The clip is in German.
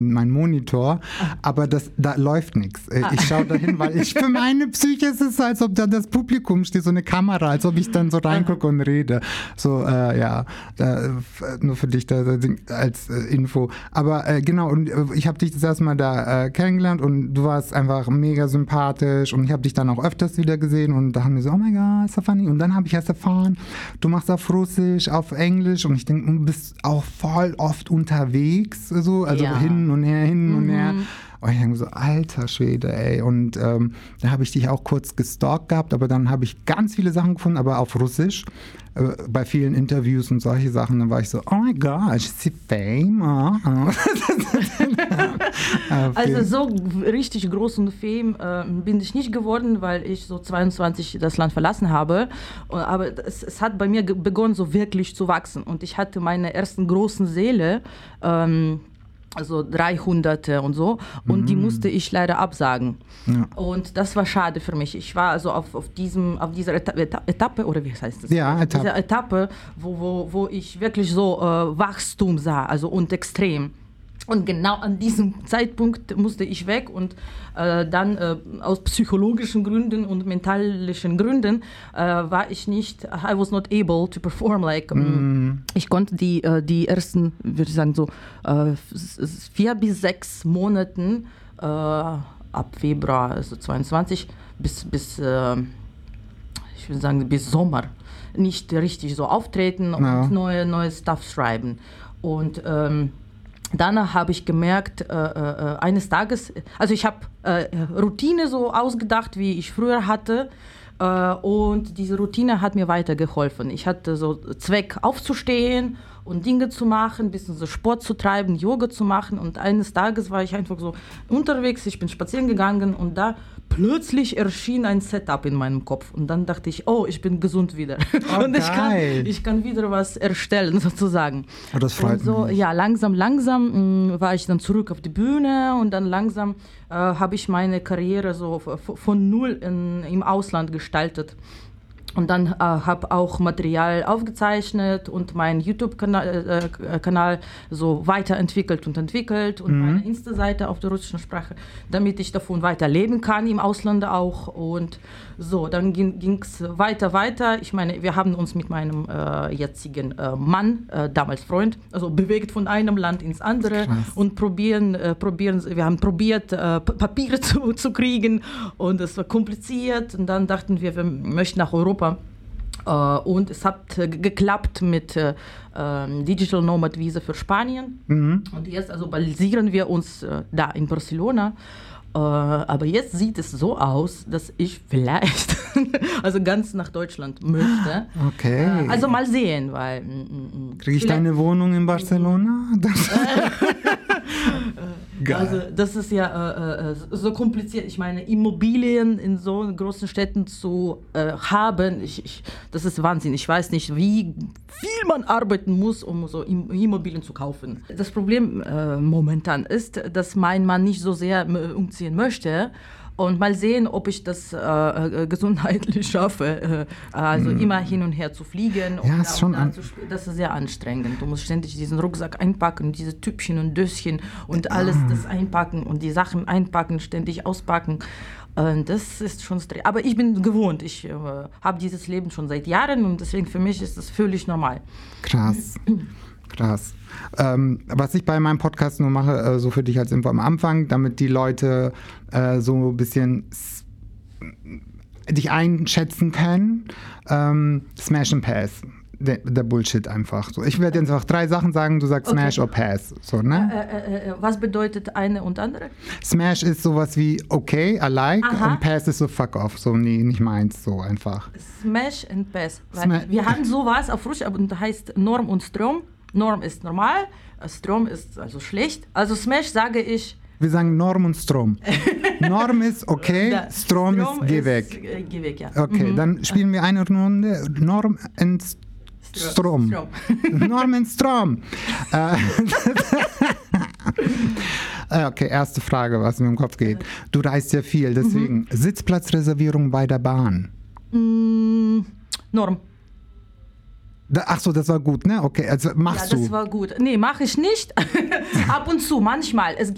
mein Monitor, aber da läuft nichts. Ich schaue dahin, weil für meine Psyche ist es, als ob da das Publikum steht, so eine Kamera, als ob ich dann so reingucke und rede. So, nur für dich da als Info. Aber genau, und ich habe dich das erste Mal da kennengelernt und du warst einfach mega sympathisch und ich habe dich dann auch öfters wieder gesehen und da haben wir so, oh mein Gott, ist das funny. Und dann habe ich erst erfahren, du machst auf Russisch, auf Englisch und ich denke, du bist auch voll oft unterwegs, so, also hin und her. Und ich denke so, alter Schwede, ey. Und da habe ich dich auch kurz gestalkt gehabt, aber dann habe ich ganz viele Sachen gefunden, aber auf Russisch, bei vielen Interviews und solche Sachen. Dann war ich so, oh my gosh, she's famous. Also so richtig großen Fame bin ich nicht geworden, weil ich so 22 das Land verlassen habe. Aber es hat bei mir begonnen, so wirklich zu wachsen. Und ich hatte meine ersten großen Säle, also 300 und so, und die musste ich leider absagen. Ja. Und das war schade für mich. Ich war also auf dieser Etappe, oder wie heißt das? Ja, Etappe. Diese Etappe, wo ich wirklich so Wachstum sah, also und extrem. Und genau an diesem Zeitpunkt musste ich weg und dann aus psychologischen Gründen und mentalischen Gründen war ich nicht, I was not able to perform, ich konnte die ersten, würde ich sagen, so 4 bis 6 Monaten ab Februar, also 22 bis ich würde sagen, bis Sommer nicht richtig so auftreten und neue Stuff schreiben. Und danach habe ich gemerkt, eines Tages, also ich habe Routine so ausgedacht, wie ich früher hatte, und diese Routine hat mir weitergeholfen. Ich hatte so Zweck aufzustehen und Dinge zu machen, ein bisschen so Sport zu treiben, Yoga zu machen, und eines Tages war ich einfach so unterwegs, ich bin spazieren gegangen und da plötzlich erschien ein Setup in meinem Kopf und dann dachte ich, oh, ich bin gesund wieder. Oh, und ich kann wieder was erstellen, sozusagen. Oh, das freut mich. Ja, langsam war ich dann zurück auf die Bühne und dann langsam habe ich meine Karriere so von null im Ausland gestaltet. Und dann habe auch Material aufgezeichnet und meinen YouTube-Kanal so weiterentwickelt und meine Insta-Seite auf der russischen Sprache, damit ich davon weiter leben kann, im Ausland auch. Und so, dann ging es weiter. Ich meine, wir haben uns mit meinem jetzigen Mann, damals Freund, also bewegt von einem Land ins andere. Krass. Und wir haben probiert, Papiere zu kriegen, und es war kompliziert. Und dann dachten wir möchten nach Europa. Und es hat geklappt mit Digital Nomad Visa für Spanien. Und jetzt also basieren wir uns da in Barcelona. Aber jetzt sieht es so aus, dass ich vielleicht also ganz nach Deutschland möchte. Okay. Also mal sehen, weil... Kriege ich deine Wohnung in Barcelona? Also das ist ja so kompliziert. Ich meine, Immobilien in so großen Städten zu haben, das ist Wahnsinn. Ich weiß nicht, wie viel man arbeiten muss, um so Immobilien zu kaufen. Das Problem momentan ist, dass mein Mann nicht so sehr umziehen möchte. Und mal sehen, ob ich das gesundheitlich schaffe, immer hin und her zu fliegen. Ja, das ist sehr anstrengend. Du musst ständig diesen Rucksack einpacken, diese Tübchen und Döschen und alles das einpacken und die Sachen einpacken, ständig auspacken. Das ist schon stressig. Aber ich bin gewohnt. Ich habe dieses Leben schon seit Jahren und deswegen für mich ist das völlig normal. Krass. Was ich bei meinem Podcast nur mache, so für dich als Info am Anfang, damit die Leute so ein bisschen dich einschätzen können, Smash and Pass. Der Bullshit einfach. So, ich werde jetzt einfach 3 Sachen sagen, du sagst Smash or Pass. So, ne? Was bedeutet eine und andere? Smash ist sowas wie okay, I like, und Pass ist so fuck off, so nee, nicht meins, so einfach. Smash and Pass. Wir haben sowas auf Russisch, aber das heißt Norm und Strom. Norm ist normal, Strom ist also schlecht. Also Smash sage ich... Wir sagen Norm und Strom. Norm ist okay, Strom ist geh weg. Geh weg, ja. Okay, dann spielen wir eine Runde Norm und Strom. Norm und Strom. Okay, erste Frage, was mir im Kopf geht. Du reist ja viel, deswegen Sitzplatzreservierung bei der Bahn. Norm. Ach so, das war gut, ne? Okay, also machst du. Ja, das war gut. Nee, mache ich nicht. Ab und zu, manchmal.